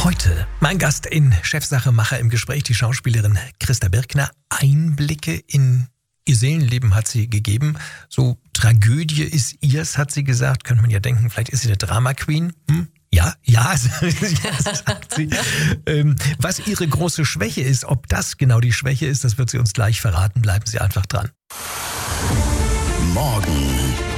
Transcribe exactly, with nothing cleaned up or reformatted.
Heute mein Gast in Chefsache Macher im Gespräch, die Schauspielerin Christa Birkner. Einblicke in ihr Seelenleben hat sie gegeben. So Tragödie ist ihrs, hat sie gesagt. Könnte man ja denken, vielleicht ist sie eine Drama Queen. Hm? Ja, ja, ja, sagt sie. Ähm, was ihre große Schwäche ist, ob das genau die Schwäche ist, das wird sie uns gleich verraten. Bleiben Sie einfach dran. Morgen